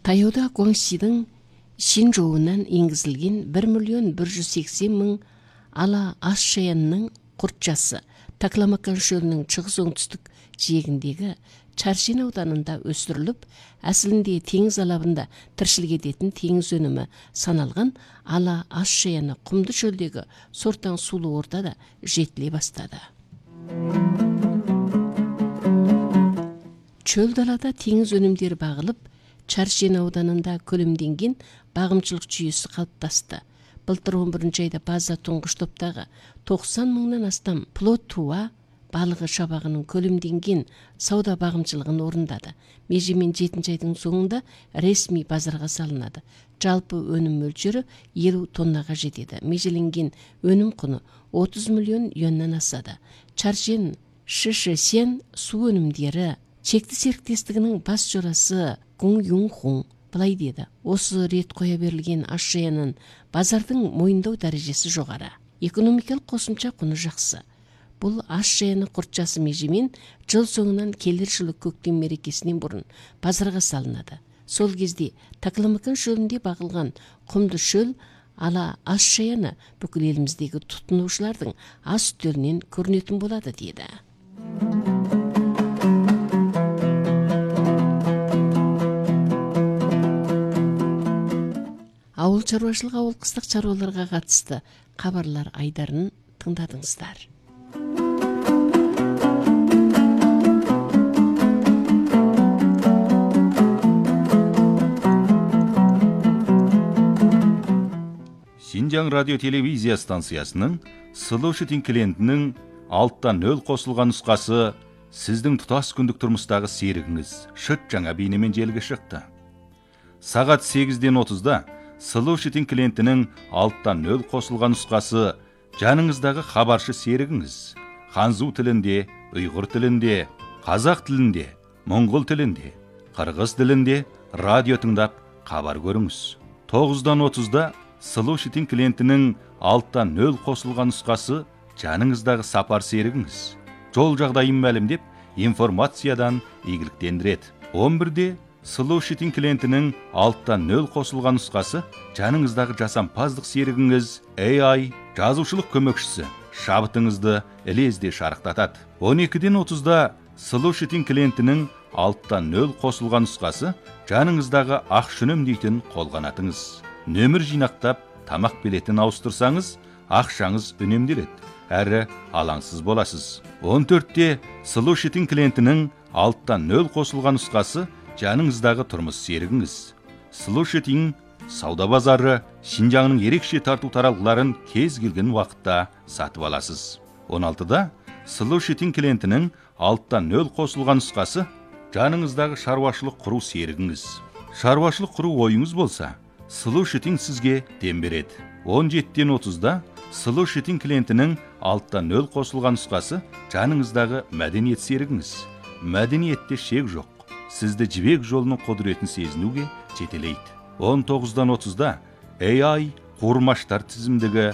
Таяуда Гуаңсидің Шинжоуынан енгізілген 1.180.000 ала Асшаянның құртшасы Такламакан шөлінің шығыс оңтүстік жиегіндегі Чаршин ауданында өсіріліп, әсілінде теңіз алабында тіршілік ететін теңіз өнімі саналған ала Асшаяны құмды шөлдегі сортаң сулы ортада жетіле бастады. Чөл далада теңіз өнімдері бағылып, Чаршин ауданында көлемденген бағымшылық жүйесі қалыптасты. Былтыр 11 айда база тұңғыш топтағы 90 мыңнан астам плот туа балығы шабағының көлемденген сауда бағымшылығын орындады. Межемен 7 айдың соңында ресми базарға салынады. Жалпы өнім мөлшері 50 тоннаға жетеді. Межеленген өнім құны 30 миллион юаннан асады. Чаршин Шишесен су өнімдері шекті серіктестігінің бас жорасы Гун Юнхун былай деді: осы рет қоя берілген Асшаянның базардың мойындау дәрежесі жоғары. Экономикалық қосымша құны жақсы. Бұл Асшаяны құртшасы межемен жыл соңынан келер жылы көктем мерекесінен бұрын базарға салынады. Сол кезде Такламакан шөлінде бағылған құмды шөл ала Асшаяны бүкіл еліміздегі тұтынушылардың ас үстелінен көрінетін болады деді. Ауыл шаруашылығы ауыл қыстақ шаруаларға қатысты хабарлар айдарын тыңдадыңыздар. Шинжаң радио телевизия станциясының Solution клиентінің алттан нөл қосылған нұсқасы сіздің тұтас күндік тұрмыстағы серігіңіз шыт жаңа бейнемен желіге шықты. Сағат 8:30-да Solution клиентінің алттан нөл қосылған нұсқасы жаныңыздағы хабаршы серігіңіз ханзу тілінде, ұйғыр тілінде, қазақ тілінде, моңғол тілінде, қырғыз тілінде радио тыңдап хабар көріңіз. 9:30-да Solution клиентінің алттан нөл қосылған нұсқасы жаныңыздағы сапар серігіңіз жол жағдайын мәлімдеп информациядан игіліктендіреді. 11-де Solution клиентінің алттан нөл қосылған нұсқасы жаныңыздағы жасампаздық серігіңіз AI жазушылық көмекшісі шабытыңызды ілезде шарықтатады. 12:30-да Solution клиентінің алттан нөл қосылған нұсқасы жаныңыздағы ақша үнемдейтін қолғанатыңыз. Нөмір жинақтап тамақ билетін ауыстырсаңыз ақшаңыз үнемделеді, әрі алаңсыз боласыз. 14-те Solution клиентінің алттан нөл қосылған нұсқасы жаныңыздағы тұрмыс серігіңіз. Solution сауда базары Шинжаңның ерекше тарту таралғыларын кез келген уақытта сатып аласыз. 16-да Solution клиентінің алттан нөл қосылған нұсқасы жаныңыздағы шаруашылық құру серігіңіз. Шаруашылық құру ойыңыз болса, Solution сізге дем береді. 17:30-да Solution клиентінің алттан нөл қосылған нұсқасы жаныңыздағы мәдениет серігіңіз. Мәдениетте шек жоқ. Сізді жібек жолының құдіретін сезінуге жетелейді. 19:30-да AI қуырмаштар тізімдігі